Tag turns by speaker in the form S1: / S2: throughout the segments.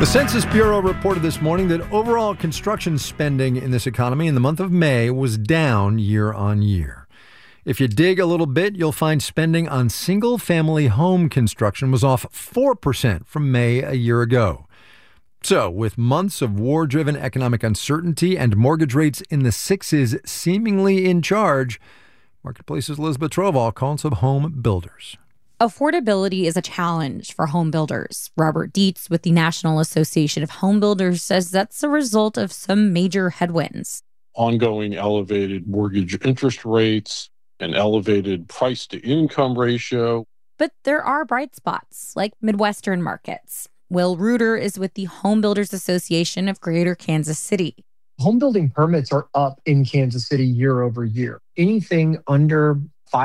S1: The Census Bureau reported this morning that overall construction spending in this economy in the month of May was down year on year. If you dig a little bit, you'll find spending on single-family home construction was off 4% from May a year ago. So, with months of war-driven economic uncertainty and mortgage rates in the sixes seemingly in charge, Marketplace's Elizabeth Trovall calls of home builders.
S2: Affordability is a challenge for home builders. Robert Dietz with the National Association of Home Builders says that's a result of some major headwinds.
S3: Ongoing elevated mortgage interest rates, an elevated price-to-income ratio.
S2: But there are bright spots, like Midwestern markets. Will Reuter is with the Home Builders Association of Greater Kansas City.
S4: Home building permits are up in Kansas City year over year. Anything under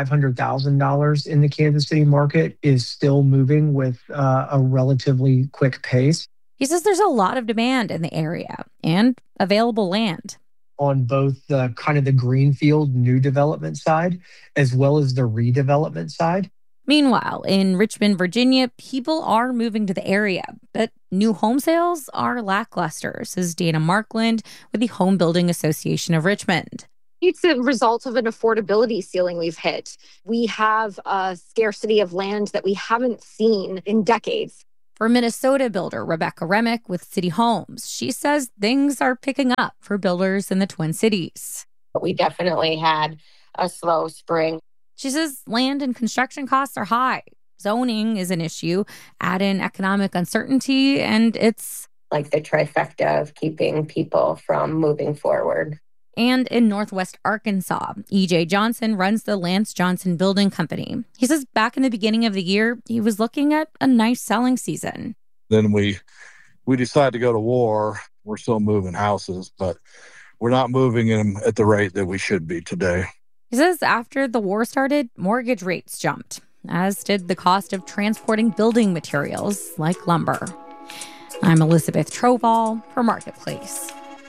S4: $500,000 in the Kansas City market is still moving with a relatively quick pace.
S2: He says there's a lot of demand in the area and available land.
S4: On both the kind of the greenfield new development side, as well as the redevelopment side.
S2: Meanwhile, in Richmond, Virginia, people are moving to the area, but new home sales are lackluster, says Dana Markland with the Home Building Association of Richmond.
S5: It's a result of an affordability ceiling we've hit. We have a scarcity of land that we haven't seen in decades.
S2: For Minnesota builder Rebecca Remick with City Homes, she says things are picking up for builders in the Twin Cities.
S6: We definitely had a slow spring.
S2: She says land and construction costs are high. Zoning is an issue. Add in economic uncertainty, and it's
S6: like the trifecta of keeping people from moving forward.
S2: And in Northwest Arkansas, E.J. Johnson runs the Lance Johnson Building Company. He says back in the beginning of the year, he was looking at a nice selling season.
S7: Then we decided to go to war. We're still moving houses, but we're not moving them at the rate that we should be today.
S2: He says after the war started, mortgage rates jumped, as did the cost of transporting building materials like lumber. I'm Elizabeth Trovall for Marketplace.